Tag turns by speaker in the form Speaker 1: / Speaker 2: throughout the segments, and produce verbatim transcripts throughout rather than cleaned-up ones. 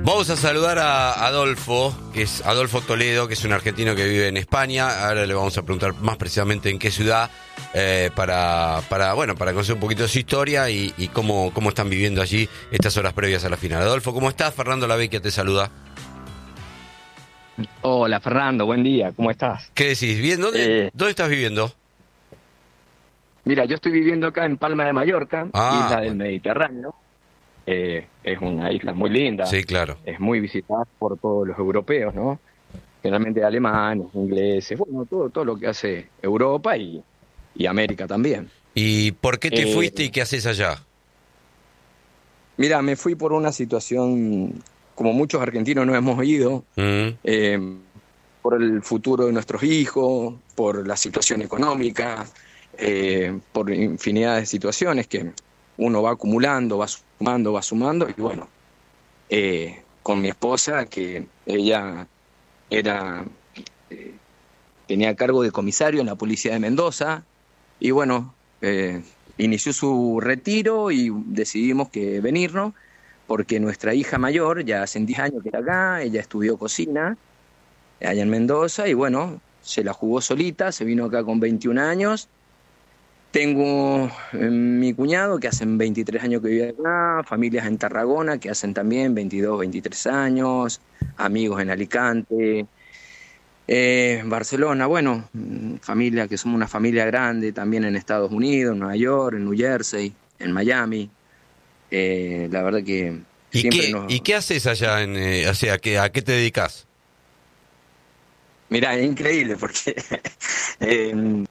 Speaker 1: Vamos a saludar a Adolfo, que es Adolfo Toledo, que es un argentino que vive en España. Ahora le vamos a preguntar más precisamente en qué ciudad, eh, para, para, bueno, para conocer un poquito de su historia y, y cómo, cómo están viviendo allí estas horas previas a la final. Adolfo, ¿cómo estás? Fernando Lavecchia te saluda.
Speaker 2: Hola Fernando, buen día, ¿cómo estás?
Speaker 1: ¿Qué decís? ¿Bien? ¿Dónde,
Speaker 2: Eh,
Speaker 1: ¿dónde estás viviendo?
Speaker 2: Mira, yo estoy viviendo acá en Palma de Mallorca,
Speaker 1: Ah,
Speaker 2: isla del
Speaker 1: bueno.
Speaker 2: Mediterráneo. Eh, es una isla muy linda,
Speaker 1: Sí, claro.
Speaker 2: es muy visitada por todos los europeos, ¿no? Generalmente alemanes, ingleses, bueno, todo, todo lo que hace Europa y, y América también.
Speaker 1: ¿Y por qué te
Speaker 2: Eh,
Speaker 1: fuiste y qué haces allá?
Speaker 2: Mira, me fui por una situación, como muchos argentinos no hemos ido,
Speaker 1: Mm,
Speaker 2: eh, por el futuro de nuestros hijos, por la situación económica, eh, por infinidad de situaciones que uno va acumulando, va sumando, va sumando, y bueno, eh, con mi esposa, que ella era, eh, tenía cargo de comisario en la policía de Mendoza, y bueno, eh, inició su retiro y decidimos que venirnos, porque nuestra hija mayor ya hace diez años que está acá, ella estudió cocina allá en Mendoza, y bueno, se la jugó solita, se vino acá con veintiún años. Tengo eh, mi cuñado que hacen veintitrés años que vive acá, familias en Tarragona que hacen también veintidós, veintitrés años, amigos en Alicante, eh, Barcelona, bueno, mm, familia que somos una familia grande también en Estados Unidos, en Nueva York, en New Jersey, en Miami. Eh, la verdad que
Speaker 1: ¿Y
Speaker 2: siempre
Speaker 1: qué,
Speaker 2: nos...
Speaker 1: y qué haces allá? En, eh, o sea, ¿qué, ¿a qué te dedicas?
Speaker 2: Mirá, es increíble porque eh,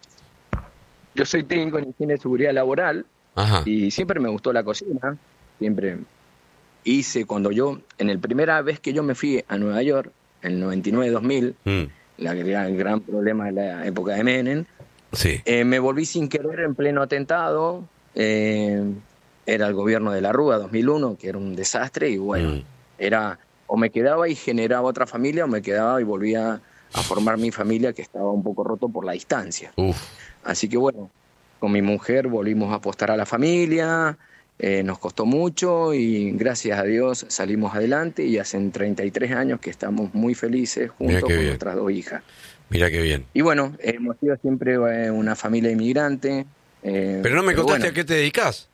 Speaker 2: yo soy técnico en higiene y seguridad laboral
Speaker 1: Ajá.
Speaker 2: y siempre me gustó la cocina, siempre hice cuando yo, en la primera vez que yo me fui a Nueva York, en el noventa y nueve dos mil,
Speaker 1: Mm,
Speaker 2: la, gran- el gran problema de la época de Menem,
Speaker 1: sí.
Speaker 2: eh, me volví sin querer en pleno atentado, eh, era el gobierno de la Rúa dos mil uno, que era un desastre, y bueno,
Speaker 1: Mm,
Speaker 2: era o me quedaba y generaba otra familia, o me quedaba y volvía a formar mi familia, que estaba un poco roto por la distancia.
Speaker 1: uf.
Speaker 2: Así que bueno, con mi mujer volvimos a apostar a la familia, eh, nos costó mucho y gracias a Dios salimos adelante, y hace treinta y tres años que estamos muy felices
Speaker 1: Mira
Speaker 2: juntos
Speaker 1: qué
Speaker 2: con
Speaker 1: bien.
Speaker 2: nuestras dos hijas.
Speaker 1: Mira qué bien.
Speaker 2: Y bueno, hemos sido siempre eh, una familia inmigrante, eh,
Speaker 1: Pero no me
Speaker 2: pero
Speaker 1: contaste
Speaker 2: bueno.
Speaker 1: a qué te dedicas.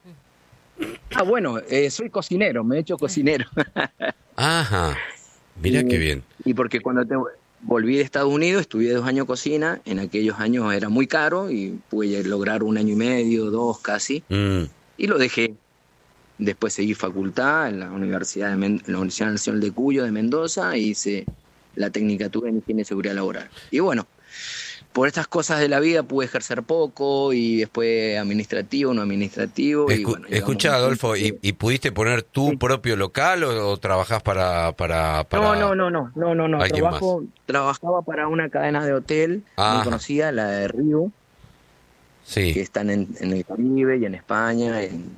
Speaker 2: Ah, bueno, eh, soy cocinero, me he hecho cocinero.
Speaker 1: Ajá. Mira qué
Speaker 2: y,
Speaker 1: bien.
Speaker 2: y porque cuando te volví de Estados Unidos, estudié dos años cocina, en aquellos años era muy caro y pude lograr un año y medio, dos casi,
Speaker 1: Mm,
Speaker 2: y lo dejé. Después seguí facultad en la Universidad, de Men- en la Universidad Nacional de Cuyo de Mendoza, e hice la Tecnicatura en Higiene y Seguridad Laboral. Y bueno, por estas cosas de la vida pude ejercer poco, y después administrativo, no administrativo, y
Speaker 1: escu-
Speaker 2: bueno, llegamos a
Speaker 1: escuchá,
Speaker 2: un punto
Speaker 1: Adolfo, ¿y,
Speaker 2: que...
Speaker 1: y pudiste poner tu
Speaker 2: Sí.
Speaker 1: propio local o, o trabajás para, para,
Speaker 2: No, no,
Speaker 1: para
Speaker 2: no, no, no, no, no.
Speaker 1: alguien más?
Speaker 2: Trabajo, trabajaba para una cadena de hotel muy
Speaker 1: Ajá.
Speaker 2: conocida, la de Río, que
Speaker 1: Sí,
Speaker 2: están en, en el Caribe y en España, en,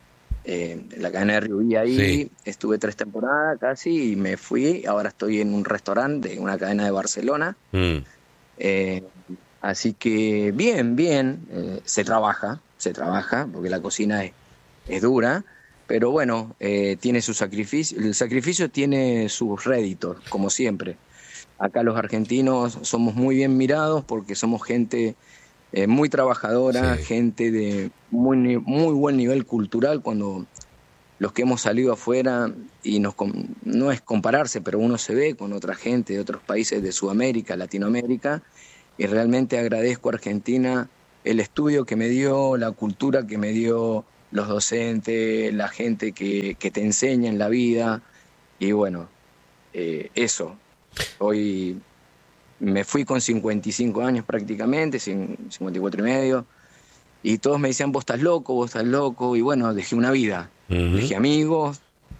Speaker 2: eh, en la cadena de Río. Y
Speaker 1: sí.
Speaker 2: ahí estuve tres temporadas casi y me fui. Ahora estoy en un restaurante de una cadena de Barcelona.
Speaker 1: Mm,
Speaker 2: Eh, Así que bien, bien, eh, se trabaja, se trabaja, porque la cocina es, es dura, pero bueno, eh, tiene su sacrificio, el sacrificio tiene sus réditos, como siempre. Acá los argentinos somos muy bien mirados porque somos gente eh, muy trabajadora,
Speaker 1: sí.
Speaker 2: gente de muy, ni- muy buen nivel cultural. Cuando los que hemos salido afuera, y nos com- no es compararse, pero uno se ve con otra gente de otros países de Sudamérica, Latinoamérica, y realmente agradezco a Argentina el estudio que me dio, la cultura que me dio, los docentes, la gente que, que te enseña en la vida, y bueno, eh, eso. Hoy me fui con cincuenta y cinco años prácticamente, cin- cincuenta y cuatro y medio, y todos me decían, vos estás loco, vos estás loco, y bueno, dejé una vida,
Speaker 1: Ujú,
Speaker 2: dejé amigos,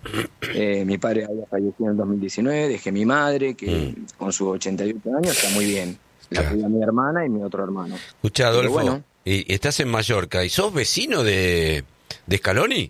Speaker 2: eh, mi padre había fallecido en el dos mil diecinueve, dejé mi madre, que
Speaker 1: mm,
Speaker 2: con sus ochenta y ocho años está muy bien, la
Speaker 1: claro.
Speaker 2: cuida mi hermana y mi otro hermano,
Speaker 1: Escuchá,
Speaker 2: pero
Speaker 1: Adolfo,
Speaker 2: bueno,
Speaker 1: y, y estás en Mallorca, ¿y sos vecino de, de Scaloni?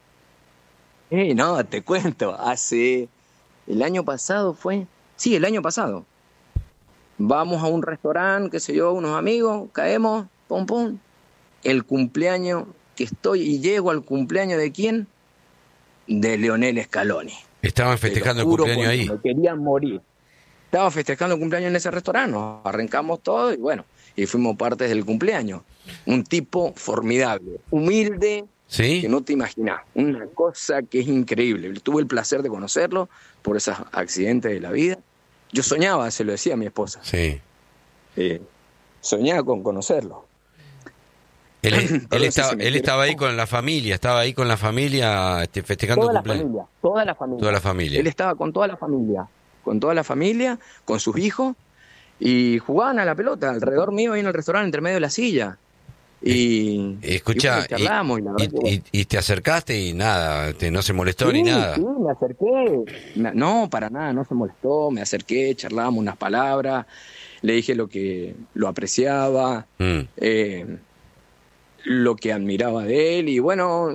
Speaker 2: eh, no, te cuento, hace, el año pasado fue, sí, el año pasado, vamos a un restaurante, qué sé yo, unos amigos, caemos, pum, pum, el cumpleaños que estoy, y llego al cumpleaños de quién, de Leonel Scaloni.
Speaker 1: Estaban festejando el cumpleaños ahí.
Speaker 2: Me querían morir. Estaba festejando el cumpleaños en ese restaurante, nos arrancamos todo y bueno, y fuimos partes del cumpleaños. Un tipo formidable, humilde,
Speaker 1: ¿sí?
Speaker 2: Que no te imaginás. Una cosa que es increíble. Tuve el placer de conocerlo por esos accidentes de la vida. Yo soñaba, se lo decía a mi esposa.
Speaker 1: Sí.
Speaker 2: Eh, soñaba con conocerlo.
Speaker 1: Él, él, estaba, él estaba ahí con la familia, estaba ahí con la familia este, festejando
Speaker 2: toda
Speaker 1: el cumpleaños.
Speaker 2: La familia, toda la familia.
Speaker 1: Toda la familia.
Speaker 2: Él estaba con toda la familia, con toda la familia, con sus hijos, y jugaban a la pelota alrededor mío ahí en el restaurante, entre medio de la silla. Y,
Speaker 1: escucha,
Speaker 2: y, charlamos, y,
Speaker 1: y, y, que... y, y te acercaste y nada, te, no se molestó
Speaker 2: sí,
Speaker 1: ni nada.
Speaker 2: Sí, me acerqué. Me, no, para nada, no se molestó, me acerqué, charlábamos unas palabras, le dije lo que lo apreciaba, mm. eh, lo que admiraba de él, y bueno,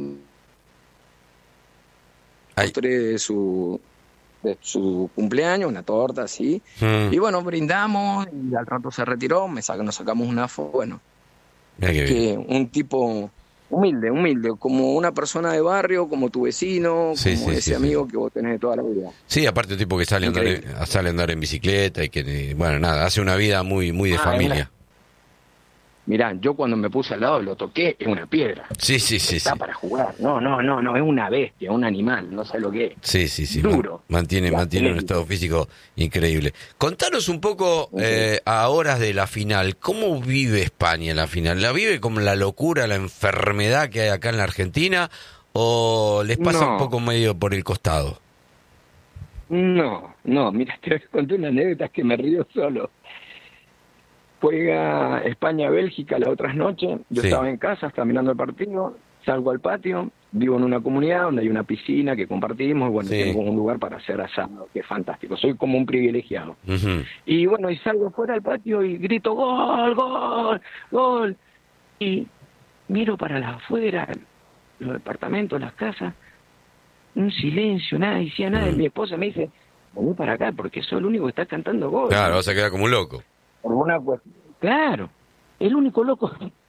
Speaker 2: mostré de su, de su cumpleaños, una torta así, mm. y bueno, brindamos, y al rato se retiró, me sac- nos sacamos una foto, bueno, que un tipo humilde, humilde, como una persona de barrio, como tu vecino,
Speaker 1: sí,
Speaker 2: como
Speaker 1: sí,
Speaker 2: ese
Speaker 1: sí,
Speaker 2: amigo
Speaker 1: sí.
Speaker 2: que vos tenés de toda la vida.
Speaker 1: Sí, aparte un tipo que sale a, andar en, sale a andar en bicicleta y que, bueno, nada, hace una vida muy muy de ah, familia.
Speaker 2: Mirá, yo cuando me puse al lado lo toqué, es una piedra.
Speaker 1: Sí, sí, sí.
Speaker 2: Está
Speaker 1: sí.
Speaker 2: para jugar. No, no, no, no, es una bestia, un animal, no sé lo que es.
Speaker 1: Sí, sí, sí.
Speaker 2: Duro.
Speaker 1: Mantiene, mantiene un estado físico increíble. Contanos un poco, okay. eh, a horas de la final, ¿cómo vive España la final? ¿La vive como la locura, la enfermedad que hay acá en la Argentina? ¿O les pasa no. un poco medio por el costado?
Speaker 2: No, no, mira, te conté una anécdota que me río solo. Juega España-Bélgica las otras noches, yo sí. estaba en casa, estaba mirando el partido, salgo al patio, vivo en una comunidad donde hay una piscina que compartimos, y bueno, sí. tengo un lugar para hacer asado, que es fantástico, soy como un privilegiado. Uh-huh. Y bueno, y salgo fuera al patio y grito, ¡gol, gol, gol! Y miro para la afuera, los departamentos, las casas, un silencio, nada, decía nada, uh-huh. mi esposa me dice, vení para acá porque soy el único que está cantando gol.
Speaker 1: Claro, vas a quedar como un loco.
Speaker 2: Por una cuestión. Claro, el único loco,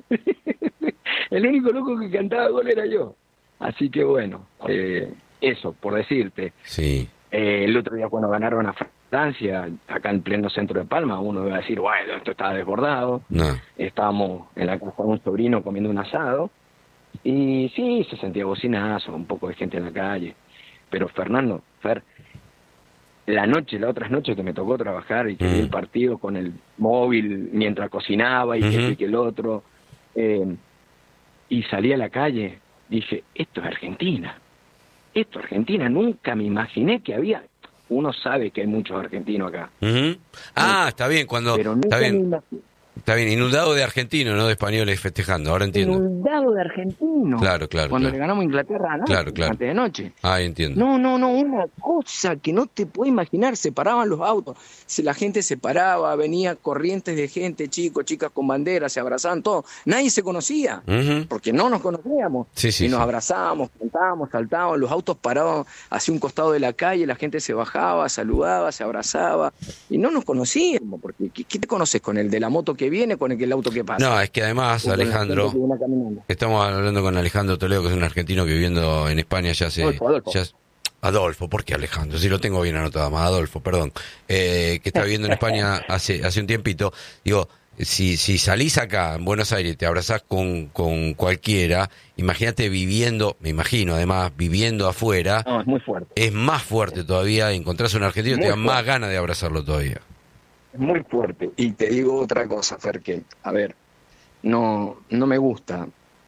Speaker 2: el único loco que cantaba gol era yo. Así que bueno, eh, eso, por decirte.
Speaker 1: Sí.
Speaker 2: Eh, el otro día cuando ganaron a Francia, acá en pleno centro de Palma, uno iba a decir, bueno, esto estaba desbordado.
Speaker 1: No.
Speaker 2: Estábamos en la casa de un sobrino comiendo un asado, y sí, se sentía bocinazo, un poco de gente en la calle. Pero Fernando, Fer, la noche, las otras noches que me tocó trabajar y que vi mm. el partido con el móvil mientras cocinaba y uh-huh. que, que el otro, eh, y salí a la calle, dije, esto es Argentina, esto es Argentina, nunca me imaginé que había, uno sabe que hay muchos argentinos acá.
Speaker 1: Uh-huh. Ah, ¿no? Está bien, cuando,
Speaker 2: pero nunca
Speaker 1: está bien.
Speaker 2: me imaginé.
Speaker 1: Está bien, inundado de argentinos, no de españoles festejando, ahora entiendo.
Speaker 2: Inundado de argentinos.
Speaker 1: Claro, claro.
Speaker 2: Cuando
Speaker 1: claro.
Speaker 2: le ganamos a Inglaterra anoche,
Speaker 1: claro, claro.
Speaker 2: antes de noche.
Speaker 1: Ah, entiendo.
Speaker 2: No, no, no, una cosa que no te puedes imaginar, se paraban los autos, si la gente se paraba, venía corrientes de gente, chicos, chicas con banderas, se abrazaban todos, nadie se conocía, uh-huh. porque no nos conocíamos,
Speaker 1: sí, sí,
Speaker 2: y nos
Speaker 1: sí.
Speaker 2: abrazábamos, cantábamos, saltábamos, los autos paraban hacia un costado de la calle, la gente se bajaba, saludaba, se abrazaba, y no nos conocíamos, porque ¿qué, qué te conoces con el de la moto que viene, con el que el auto que pasa?
Speaker 1: No, es que además, Alejandro, estamos hablando con Alejandro Toledo, que es un argentino que viviendo en España ya hace...
Speaker 2: Adolfo, Adolfo.
Speaker 1: Ya, Adolfo, ¿por qué Alejandro? Si lo tengo bien anotado, más Adolfo, perdón. Eh, que está viviendo en España hace hace un tiempito. Digo, si si salís acá en Buenos Aires y te abrazás con, con cualquiera, imagínate viviendo, me imagino además, viviendo afuera.
Speaker 2: No, es muy fuerte.
Speaker 1: Es más fuerte todavía, encontrás un argentino y te da más ganas de abrazarlo todavía.
Speaker 2: Es muy fuerte. Y te digo otra cosa, Fer, que, a ver, no, no me gusta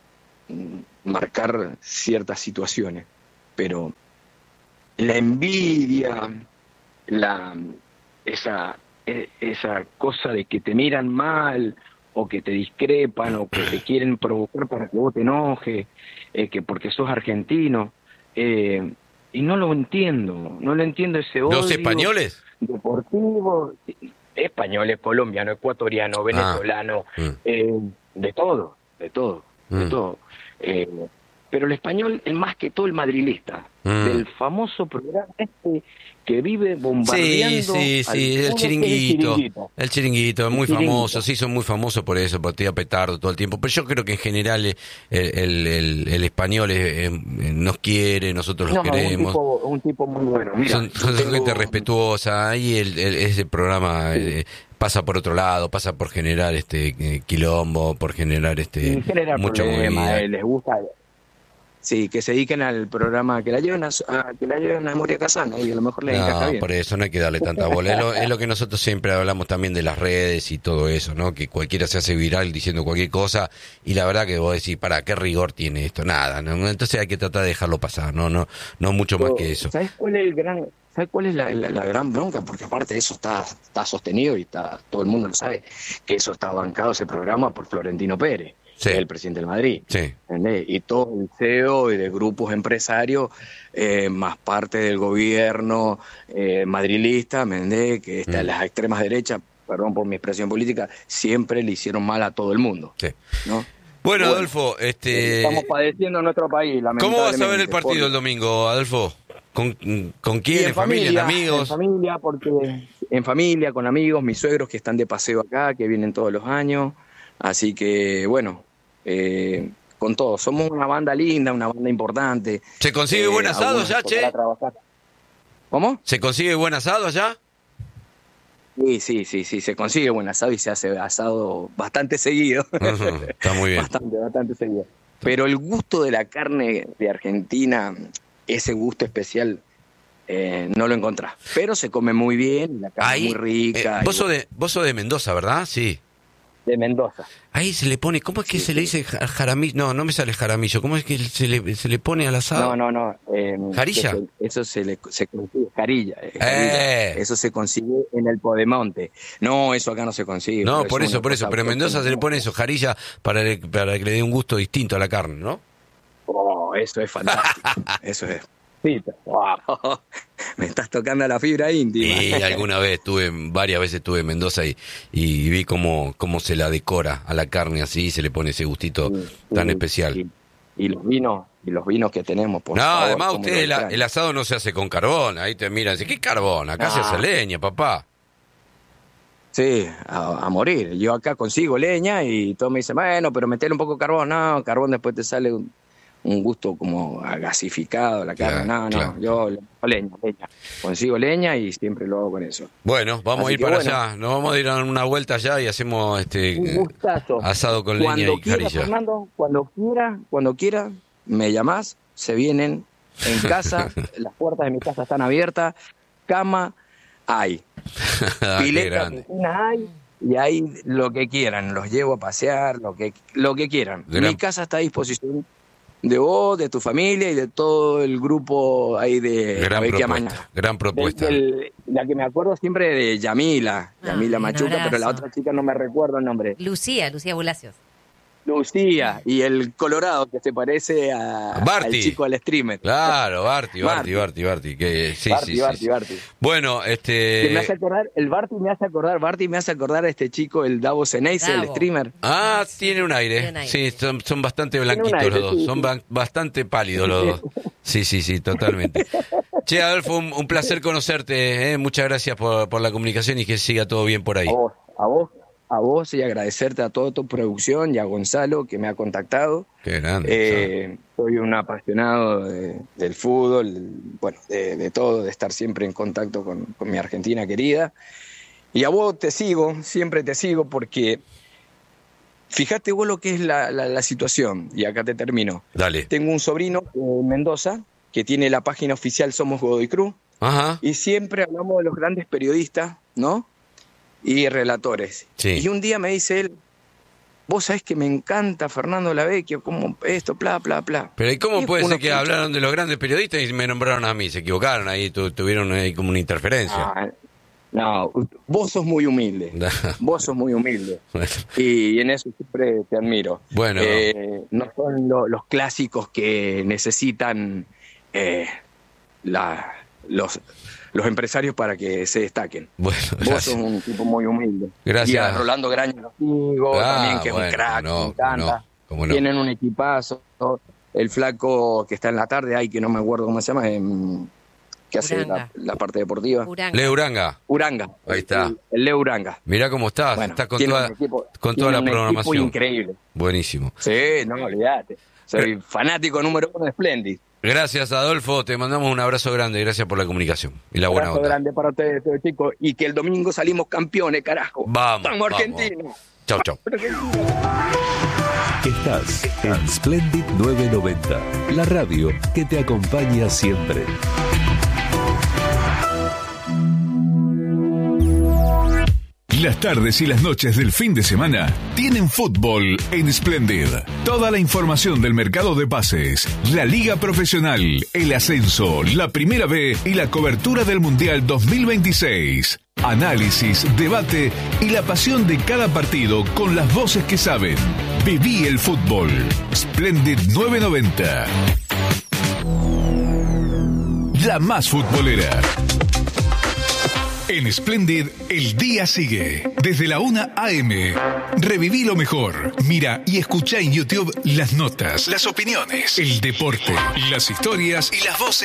Speaker 2: marcar ciertas situaciones, pero la envidia, la esa esa cosa de que te miran mal o que te discrepan o que te quieren provocar para que vos te enojes, eh, que porque sos argentino, eh, y no lo entiendo, no lo entiendo ese odio.
Speaker 1: ¿Los españoles?
Speaker 2: Deportivo, españoles, colombiano, ecuatoriano, venezolano,
Speaker 1: ah, mm.
Speaker 2: eh, de todo, de todo, mm. de todo. Eh, pero el español es más que todo el madrilista,
Speaker 1: Mm.
Speaker 2: del famoso programa este que vive bombardeando.
Speaker 1: Sí, sí, sí,
Speaker 2: al-
Speaker 1: el
Speaker 2: ¿cómo es
Speaker 1: chiringuito,
Speaker 2: el chiringuito?
Speaker 1: el chiringuito, es muy
Speaker 2: El chiringuito.
Speaker 1: famoso, sí, son muy famosos por eso, por tirar petardo todo el tiempo, pero yo creo que en general eh, el, el, el, el español eh, eh, nos quiere, nosotros los
Speaker 2: No, un
Speaker 1: queremos,
Speaker 2: tipo, un tipo muy bueno. Mira,
Speaker 1: son,
Speaker 2: yo
Speaker 1: son
Speaker 2: tengo-
Speaker 1: gente respetuosa, ahí el, el- ese programa
Speaker 2: Sí.
Speaker 1: eh, pasa por otro lado, pasa por generar este eh, quilombo, por generar este
Speaker 2: sin generar
Speaker 1: mucha
Speaker 2: problema,
Speaker 1: movida.
Speaker 2: eh, les gusta. Sí, que se dediquen al programa, que la lleven a, a- que la lleven a Moria Casana y a lo mejor les encaja
Speaker 1: No,
Speaker 2: bien.
Speaker 1: por eso no hay que darle tanta bola. Es lo, es lo que nosotros siempre hablamos también de las redes y todo eso, ¿no? Que cualquiera se hace viral diciendo cualquier cosa y la verdad que vos decís, para, ¿qué rigor tiene esto? Nada, ¿no? Entonces hay que tratar de dejarlo pasar, no, no, no mucho más que eso.
Speaker 2: ¿Sabes cuál es el gran, ¿sabes cuál es la, la- la gran bronca? Porque aparte de eso está, está sostenido y está, todo el mundo lo sabe, que eso está bancado ese programa por Florentino Pérez,
Speaker 1: Sí.
Speaker 2: que es el presidente del Madrid.
Speaker 1: Sí.
Speaker 2: ¿Entendés? Y todo el C E O y de grupos empresarios, eh, más parte del gobierno eh, madrilista, ¿me entendés? Que está
Speaker 1: Mm.
Speaker 2: las extremas derechas, perdón por mi expresión política, siempre le hicieron mal a todo el mundo,
Speaker 1: Sí.
Speaker 2: ¿no?
Speaker 1: Bueno,
Speaker 2: Bueno,
Speaker 1: Adolfo, este,
Speaker 2: Estamos padeciendo en nuestro país,
Speaker 1: ¿cómo vas a ver el
Speaker 2: lamentablemente,
Speaker 1: partido
Speaker 2: por-
Speaker 1: el domingo, Adolfo? ¿Con, con
Speaker 2: Y
Speaker 1: quién? ¿En familia? ¿En amigos?
Speaker 2: En familia, porque en familia, con amigos, mis suegros que están de paseo acá, que vienen todos los años. Así que, bueno, eh, con todo. Somos una banda linda, una banda importante.
Speaker 1: ¿Se consigue
Speaker 2: Eh,
Speaker 1: buen asado
Speaker 2: algunos
Speaker 1: ya,
Speaker 2: tocará
Speaker 1: che?
Speaker 2: trabajar. ¿Cómo?
Speaker 1: ¿Se consigue buen asado allá?
Speaker 2: Sí, sí, sí, sí, se consigue buen asado y se hace asado bastante seguido.
Speaker 1: Ujú, está muy bien.
Speaker 2: Bastante, bastante seguido. Pero el gusto de la carne de Argentina, ese gusto especial, eh, no lo encontrás. Pero se come muy bien, la carne
Speaker 1: Ahí,
Speaker 2: es muy rica.
Speaker 1: eh, vos,
Speaker 2: y-
Speaker 1: sos de, vos sos de Mendoza, ¿verdad? Sí.
Speaker 2: de Mendoza.
Speaker 1: Ahí se le pone, ¿cómo es que
Speaker 2: Sí,
Speaker 1: se le
Speaker 2: sí.
Speaker 1: dice ja- jaramillo? No, no me sale jaramillo. ¿Cómo es que se le, se le pone al asado?
Speaker 2: No, no, no. eh,
Speaker 1: ¿Jarilla?
Speaker 2: Eso, eso se, le, se consigue, carilla, eh,
Speaker 1: Eh.
Speaker 2: carilla. Eso se consigue en el Podemonte. No, eso acá no se consigue.
Speaker 1: No,
Speaker 2: pero
Speaker 1: por
Speaker 2: es
Speaker 1: eso,
Speaker 2: una
Speaker 1: por eso.
Speaker 2: cosa
Speaker 1: Pero en Mendoza se le pone eso, jarilla, para, le- para que le dé un gusto distinto a la carne, ¿no?
Speaker 2: Oh, eso es fantástico. Eso es. Sí, wow. Me estás tocando la fibra íntima.
Speaker 1: Y alguna vez tuve, varias veces estuve en Mendoza y, y vi cómo, cómo se la decora a la carne así, y se le pone ese gustito
Speaker 2: Sí,
Speaker 1: tan
Speaker 2: sí,
Speaker 1: especial.
Speaker 2: sí. Y los vinos, y los vinos que tenemos, por
Speaker 1: No,
Speaker 2: favor,
Speaker 1: además
Speaker 2: cómo
Speaker 1: usted
Speaker 2: lo
Speaker 1: el,
Speaker 2: extraño.
Speaker 1: el asado no se hace con carbón. Ahí te miran y dicen, ¿qué carbón? Acá se
Speaker 2: No.
Speaker 1: hace leña, papá.
Speaker 2: Sí, a, a morir. Yo acá consigo leña y todos me dicen, bueno, pero metele un poco de carbón. No, carbón después te sale un, un gusto como a gasificado la carne.
Speaker 1: Claro,
Speaker 2: no,
Speaker 1: claro.
Speaker 2: no, yo le- leña, leña. Consigo leña y siempre lo hago con eso.
Speaker 1: Bueno, vamos
Speaker 2: Así
Speaker 1: a ir
Speaker 2: que
Speaker 1: para
Speaker 2: bueno.
Speaker 1: allá. Nos vamos a ir a una vuelta allá y hacemos este
Speaker 2: Un
Speaker 1: eh,
Speaker 2: gustazo.
Speaker 1: asado con leña
Speaker 2: Cuando
Speaker 1: y
Speaker 2: quiera,
Speaker 1: jarilla.
Speaker 2: Fernando, cuando quiera, cuando quiera, me llamás, se vienen en casa, las puertas de mi casa están abiertas, cama hay,
Speaker 1: Ah, qué
Speaker 2: pileta,
Speaker 1: grande.
Speaker 2: piscina hay, y hay lo que quieran, los llevo a pasear, lo que, lo que quieran.
Speaker 1: Gran-
Speaker 2: Mi casa está a disposición de vos, de tu familia y de todo el grupo ahí de
Speaker 1: Gran
Speaker 2: Avequia
Speaker 1: propuesta,
Speaker 2: Mañana.
Speaker 1: gran propuesta.
Speaker 2: Del- del- la que me acuerdo siempre de Yamila,
Speaker 3: Ah,
Speaker 2: Yamila
Speaker 3: un
Speaker 2: Machuca, pero la
Speaker 3: abrazo.
Speaker 2: otra chica no me recuerdo el nombre.
Speaker 3: Lucía, Lucía Bulacios.
Speaker 2: Lucía y el Colorado que se parece a,
Speaker 1: Barty.
Speaker 2: al chico al streamer.
Speaker 1: Claro, Barty, Barty,
Speaker 2: Barty.
Speaker 1: Barty, Barty, que sí,
Speaker 2: Barty,
Speaker 1: sí, sí,
Speaker 2: Barty,
Speaker 1: sí.
Speaker 2: Barty.
Speaker 1: Bueno,
Speaker 2: Que me hace
Speaker 1: este
Speaker 2: acordar, el Barty me hace acordar, Barty me hace acordar a este chico, el Davo Ceneice, el
Speaker 3: Davo.
Speaker 2: streamer.
Speaker 1: ah, tiene un aire.
Speaker 3: Tiene un aire.
Speaker 1: Sí, son, son bastante
Speaker 2: Tiene un
Speaker 1: blanquitos
Speaker 2: aire,
Speaker 1: los dos,
Speaker 2: sí,
Speaker 1: son
Speaker 2: sí.
Speaker 1: ba- bastante pálidos los dos. Sí, sí, sí, totalmente. Che, Adolfo, un, un placer conocerte, ¿eh? Muchas gracias por, por la comunicación y que siga todo bien por ahí.
Speaker 2: A vos, a vos, a vos y agradecerte a toda tu producción y a Gonzalo que me ha contactado.
Speaker 1: Qué grande.
Speaker 2: Eh, soy un apasionado de- del fútbol, bueno, de, de todo, de estar siempre en contacto con, con mi Argentina querida. Y a vos te sigo, siempre te sigo porque fíjate vos lo que es la, la, la situación, y acá te termino.
Speaker 1: Dale.
Speaker 2: Tengo un sobrino en Mendoza que tiene la página oficial Somos Godoy Cruz
Speaker 1: Ajá.
Speaker 2: y siempre hablamos de los grandes periodistas, ¿no? Y relatores.
Speaker 1: Sí.
Speaker 2: Y un día me dice él, vos sabés que me encanta Fernando Lavecchio, como esto, bla, bla, bla.
Speaker 1: Pero ¿y cómo
Speaker 2: Y
Speaker 1: puede
Speaker 2: uno
Speaker 1: ser que
Speaker 2: escucha,
Speaker 1: hablaron de los grandes periodistas y me nombraron a mí? Se equivocaron ahí, tu- tuvieron ahí como una interferencia.
Speaker 2: "Ah, no, vos sos muy humilde, vos sos muy humilde.
Speaker 1: Bueno.
Speaker 2: Y en eso siempre te admiro.
Speaker 1: Bueno.
Speaker 2: Eh, no son lo- los clásicos que necesitan eh, la, los, los empresarios para que se destaquen.
Speaker 1: Bueno,
Speaker 2: Vos
Speaker 1: gracias.
Speaker 2: sos un tipo muy humilde.
Speaker 1: Gracias.
Speaker 2: Y a Rolando Graña lo sigo,
Speaker 1: Ah,
Speaker 2: también, que es
Speaker 1: bueno,
Speaker 2: un crack,
Speaker 1: no,
Speaker 2: me encanta.
Speaker 1: no, cómo no.
Speaker 2: Tienen un equipazo. el flaco que está en la tarde, ahí que no me acuerdo cómo se llama, eh, que hace la, la parte deportiva.
Speaker 3: Uranga.
Speaker 1: Leo Uranga.
Speaker 2: Uranga.
Speaker 1: Ahí está.
Speaker 2: El, el Leo Uranga.
Speaker 1: Mirá cómo estás,
Speaker 2: Bueno,
Speaker 1: estás con
Speaker 2: tiene
Speaker 1: toda,
Speaker 2: un equipo-
Speaker 1: con
Speaker 2: tiene
Speaker 1: toda la
Speaker 2: un equipo
Speaker 1: programación.
Speaker 2: increíble.
Speaker 1: Buenísimo.
Speaker 2: Sí, no, olvídate. Soy fanático número uno de Splendid.
Speaker 1: Gracias, Adolfo, te mandamos un abrazo grande, gracias por la comunicación y la buena
Speaker 2: Abrazo
Speaker 1: onda.
Speaker 2: grande para ustedes, todos, chicos. Y que el domingo salimos campeones, carajo.
Speaker 1: Vamos,
Speaker 2: Vamos,
Speaker 1: vamos.
Speaker 2: argentinos.
Speaker 1: Chau, chau.
Speaker 4: Estás en Splendid novecientos noventa, la radio que te acompaña siempre.
Speaker 5: Las tardes y las noches del fin de semana tienen fútbol en Splendid. Toda la información del mercado de pases, la liga profesional, el ascenso, la primera B y la cobertura del Mundial dos mil veintiséis. Análisis, debate y la pasión de cada partido con las voces que saben. Viví el fútbol. Splendid novecientos noventa. La más futbolera. En Splendid, el día sigue. Desde la una a eme. Reviví lo mejor. Mira y escucha en YouTube las notas, las opiniones, el deporte, las historias y las voces